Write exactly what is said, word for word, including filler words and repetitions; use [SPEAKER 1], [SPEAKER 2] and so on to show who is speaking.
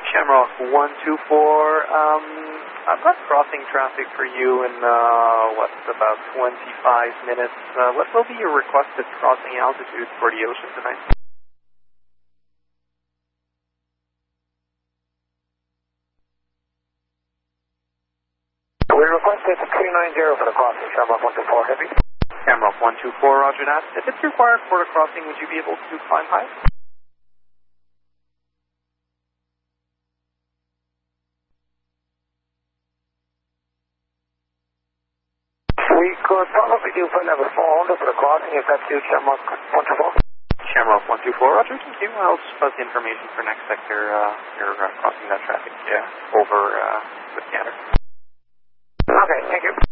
[SPEAKER 1] Shamrock one two four, um, I've got crossing traffic for you in, uh, what's about twenty-five minutes. Uh, what will be your requested crossing altitude for the ocean tonight?
[SPEAKER 2] We requested three nine zero for the crossing, Shamrock one two four, heavy.
[SPEAKER 1] Shamrock one two four, roger that. If it's required for the crossing, would you be able to climb high?
[SPEAKER 2] We could probably do for level four hundred for the crossing if that suits Shamrock one two four.
[SPEAKER 1] Shamrock one two four, roger, thank you. I'll just pass the information for next sector. Uh, you're uh, crossing that traffic yeah, over uh, the scanner.
[SPEAKER 2] Okay, thank you.